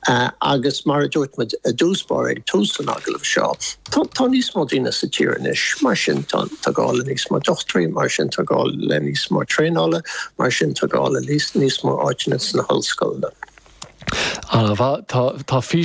agus mar dúirt me a dúspóir ag túsan aglah seo. Tá níos mó dína sa tíranis, mar sin tá gála níos mó dochtraí, mar sin tá gála níos mó tréála, mar sin tá gála níos mó áitina na hallscoilna. Tá